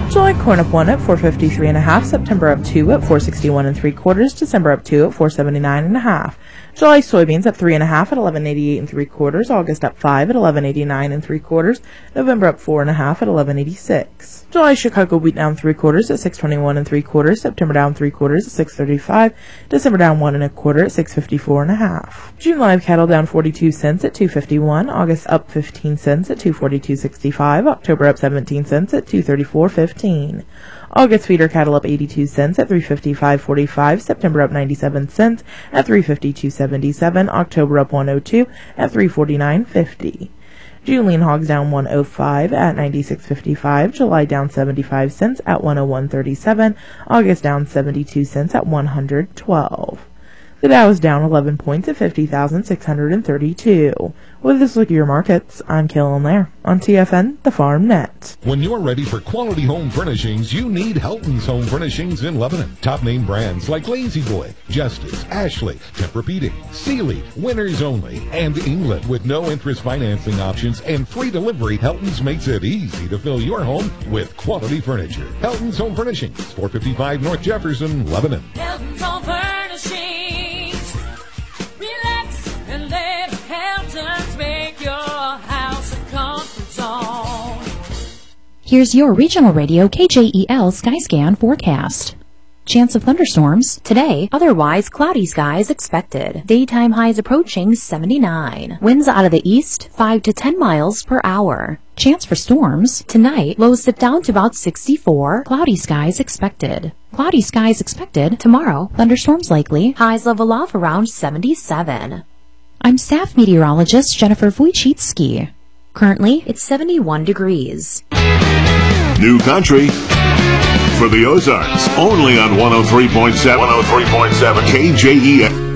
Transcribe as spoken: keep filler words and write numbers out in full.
July corn up one at four fifty-three and a half. September up two at four sixty-one and three quarters. December up two at four seventy-nine and a half. July soybeans up three and a half at eleven eighty-eight and three quarters. August up five at eleven eighty-nine and three quarters. November up four and a half at eleven eighty-six. July Chicago wheat down three quarters at six twenty-one and three quarters. September down three quarters at six thirty-five. December down one and a quarter at six fifty-four and a half. June live cattle down forty-two cents at two fifty-one. August up fifteen cents at two forty-two sixty-five. October up seventeen cents at two thirty-four fifteen. August feeder cattle up eighty-two cents at three fifty-five forty-five. September up ninety-seven cents at three fifty-two seventy-seven. October up one oh two at three forty-nine fifty. June lean hogs down one oh five at ninety-six fifty-five. July down seventy-five cents at one oh one thirty-seven. August down seventy-two cents at one hundred twelve. The Dow is down eleven points at fifty thousand six hundred thirty-two. With this look at your markets, I'm Killen Lair on T F N, the Farm Net. When you're ready for quality home furnishings, you need Helton's Home Furnishings in Lebanon. Top name brands like Lazy Boy, Justice, Ashley, Tempur-Pedic, Sealy, Winners Only, and England. With no interest financing options and free delivery, Helton's makes it easy to fill your home with quality furniture. Helton's Home Furnishings, four fifty-five North Jefferson, Lebanon. Helton's Home Furnishings. Relax and let Helton's make your house a comfort zone. Here's your regional radio K J E L Skyscan forecast. Chance of thunderstorms today, otherwise cloudy skies expected. Daytime highs approaching seventy-nine. Winds out of the east, five to ten miles per hour. Chance for storms tonight, lows dip down to about sixty-four. Cloudy skies expected. Cloudy skies expected tomorrow. Thunderstorms likely. Highs level off around seventy-seven. I'm staff meteorologist Jennifer Wojcicki. Currently, it's seventy-one degrees. New country for the Ozarks, only on one oh three point seven. one oh three point seven K J E L.